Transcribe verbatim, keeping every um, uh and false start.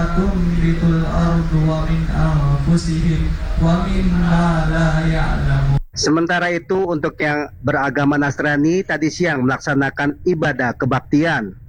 tunbitul ardu wa min anfusihim wa mimma la ya'lamun. Sementara itu untuk yang beragama Nasrani tadi siang melaksanakan ibadah kebaktian.